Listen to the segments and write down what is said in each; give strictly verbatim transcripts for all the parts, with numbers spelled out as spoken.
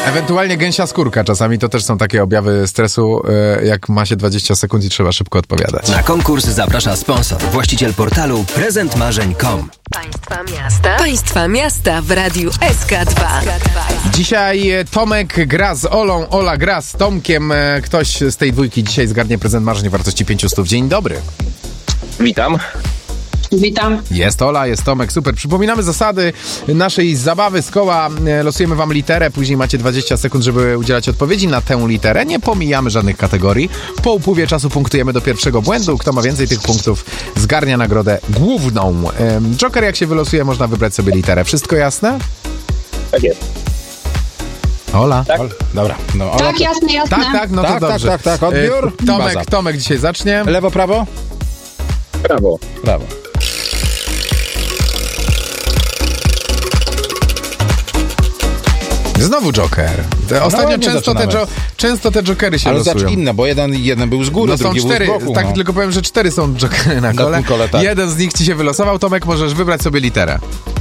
Ewentualnie gęsia skórka. Czasami to też są takie objawy stresu, jak ma się dwadzieścia sekund i trzeba szybko odpowiadać. Na konkurs zaprasza sponsor, właściciel portalu prezent marzeń kropka com. Państwa miasta. Państwa miasta w Radiu S K dwa. Dzisiaj Tomek gra z Olą, Ola gra z Tomkiem. Ktoś z tej dwójki dzisiaj zgarnie prezent marzeń w wartości pięćset. Dzień dobry. Witam. Witam. Jest Ola, jest Tomek, super. Przypominamy zasady naszej zabawy z koła. Losujemy wam literę, później macie dwadzieścia sekund, żeby udzielać odpowiedzi na tę literę. Nie pomijamy żadnych kategorii. Po upływie czasu punktujemy do pierwszego błędu. Kto ma więcej tych punktów, zgarnia nagrodę główną. Joker, jak się wylosuje, można wybrać sobie literę. Wszystko jasne? Tak jest. Ola? Tak? Ola. Dobra. No, Ola, Tak, jasne, jasne. tak, tak, no to Tak, tak, dobrze. tak, tak, odbiór, Y, Tomek, baza. Tomek dzisiaj zacznie. Lewo, prawo? Brawo. Prawo. Znowu Joker. Te Ostatnio ładnie często, te zaczynamy. jo- często te Jokery się Ale losują. zacznij inne, bo jeden, jeden był z góry, No są drugi cztery, był z boku. tak no. tylko powiem, że cztery są Jokery na kole. tym kole, tak. Jeden z nich ci się wylosował. Tomek, możesz wybrać sobie literę.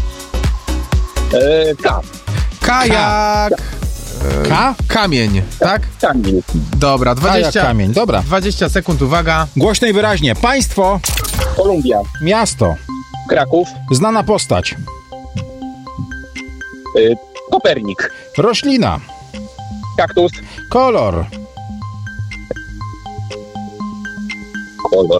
E, K. Kajak. K? Kamień, tak? Kamil. Dobra, Kajak, dwadzieścia, kamień, dobra. dwadzieścia sekund, uwaga. Głośno i wyraźnie. Państwo, Kolumbia. miasto, Kraków. znana postać, E, Kopernik. roślina, Kaktus. kolor, Kolor.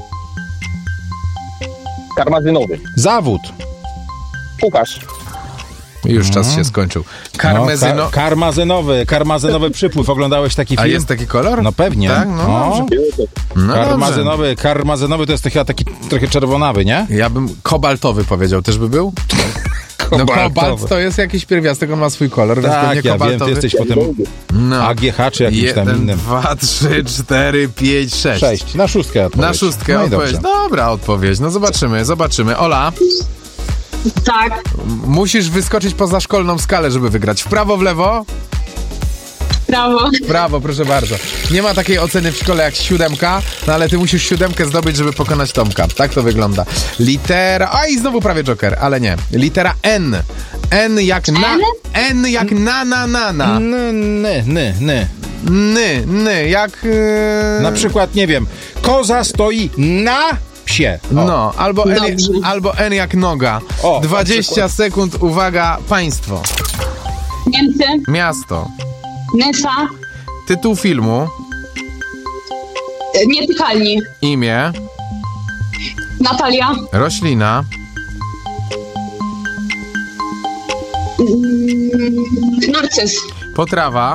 Karmazynowy. zawód. Kucharz. Już czas się skończył. Karmezyno... No, kar- karmazynowy, karmazynowy przypływ. Oglądałeś taki A film? jest taki kolor? No pewnie. Tak? No, O, dobrze. No dobrze. karmazynowy, karmazynowy to jest chyba taki trochę czerwonawy, nie? Ja bym kobaltowy powiedział, też by był? No kobalt to jest jakiś pierwiastek, on ma swój kolor, więc Tak, pewnie ja wiem, kobaltowy. ty jesteś potem No. A G H czy jakimś tam Jeden, innym. dwa, trzy, cztery, pięć, sześć. Sześć. Na szóstkę odpowiedź. Na szóstkę no i odpowiedź. dobrze. Dobra odpowiedź. No zobaczymy, zobaczymy. Ola, Tak. musisz wyskoczyć poza szkolną skalę, żeby wygrać. W prawo, w lewo? Brawo. W prawo, proszę bardzo. Nie ma takiej oceny w szkole jak siódemka, no ale ty musisz siódemkę zdobyć, żeby pokonać Tomka. Tak to wygląda. Litera... A i znowu prawie Joker, ale nie. Litera N. N jak na... N? N jak na, na, na, na. N, n, n, n. Ny, ny, jak... Yy... Na przykład, nie wiem, koza stoi na psie. O. No, albo N, Dobrze. albo N jak noga. O, na dwadzieścia sekund, uwaga, państwo. Niemcy. Miasto. Nysa. Tytuł filmu. e, Nietykalni. Imię. Natalia. Roślina. Mm, Narcyz. Potrawa.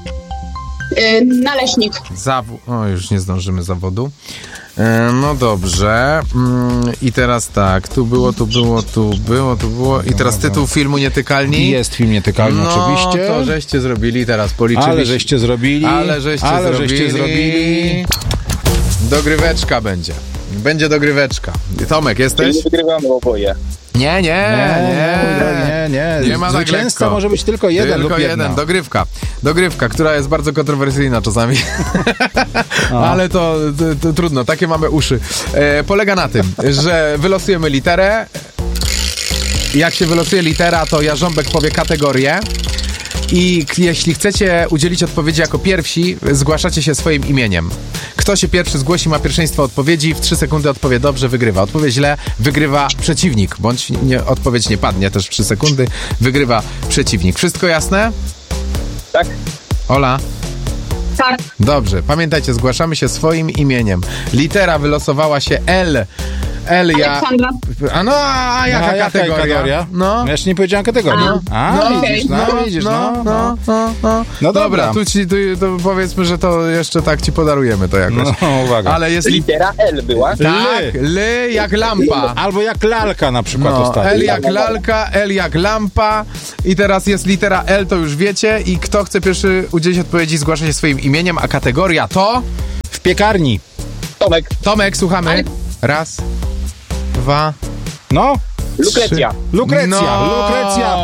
e, Naleśnik. Zawód. O, już nie zdążymy zawodu. E, no dobrze. Mm, I teraz tak, tu było, tu było, tu było, tu było. I teraz tytuł filmu Nietykalni. Jest film Nietykalny, no, oczywiście. to żeście zrobili, teraz policzyliście. Ale żeście zrobili. Ale żeście ale zrobili. żeście zrobili. Dogryweczka będzie. Będzie dogryweczka. Tomek, jesteś? Nie wygrywamy oboje. Nie, nie, nie. nie, nie, nie. Nie ma tak Zwycięzca lekko. może być tylko jeden Tylko lub jedna. jeden, dogrywka. Dogrywka, która jest bardzo kontrowersyjna czasami. Ale to, to, to trudno, takie mamy uszy. E, polega na tym, że wylosujemy literę. Jak się wylosuje litera, to Jarząbek powie kategorię. I k- jeśli chcecie udzielić odpowiedzi jako pierwsi, zgłaszacie się swoim imieniem. Kto się pierwszy zgłosi, ma pierwszeństwo odpowiedzi. W trzy sekundy odpowie dobrze, wygrywa. Odpowie źle, wygrywa przeciwnik. Bądź nie, odpowiedź nie padnie też w trzy sekundy, wygrywa przeciwnik. Wszystko jasne? Tak? Ola? Tak. Dobrze, pamiętajcie, zgłaszamy się swoim imieniem. Litera wylosowała się L. L ja... Aleksandra. A no, a jaka A jaka kategoria? kategoria? No. Ja jeszcze nie powiedziałem kategorii. A, No, widzisz, no, widzisz, no, no. no, no, no. No dobra, dobra. tu ci, tu, to powiedzmy, że to jeszcze tak ci podarujemy to jakoś. No, uwaga. Ale jest li... Litera L była. Tak, L jak lampa. Albo jak lalka na przykład No, ostatnio. L jak lalka, L jak lampa i teraz jest litera L, to już wiecie i kto chce pierwszy udzielić odpowiedzi, zgłasza się swoim imieniem, a kategoria to... W piekarni. Tomek. Tomek, słuchamy. Raz, dwa, No, Lukrecja. Lukrecja, No. Lukrecja.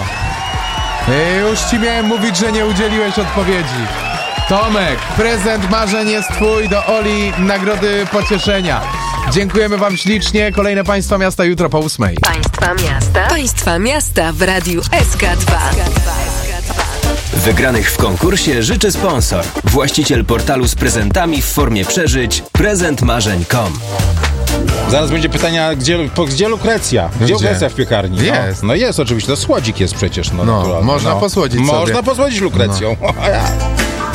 Ej, już ci miałem mówić, że nie udzieliłeś odpowiedzi. Tomek, prezent marzeń jest twój, do Oli nagrody pocieszenia. Dziękujemy wam ślicznie. Kolejne państwa miasta jutro po ósmej. Państwa miasta. Państwa miasta w Radiu S K dwa. Wygranych w konkursie życzy sponsor. Właściciel portalu z prezentami w formie przeżyć prezent marzeń kropka com. Zaraz będzie pytania, gdzie, po, gdzie Lukrecja? Gdzie, Gdzie? Lukrecja w piekarni? Jest. No, no jest oczywiście, to słodzik jest przecież. No, No, naturalnie. można posłodzić Można sobie. posłodzić Lukrecją. No.